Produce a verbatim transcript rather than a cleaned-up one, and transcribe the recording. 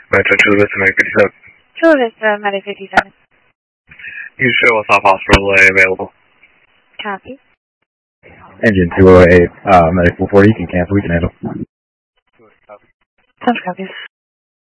Metro Chula Vista, Medic fifty-seven. Chula Vista, Medic fifty-seven. You show us off hospital A available. Copy. Engine two oh eight, uh, Medic four forty, you can cancel, we can handle. Sounds copy.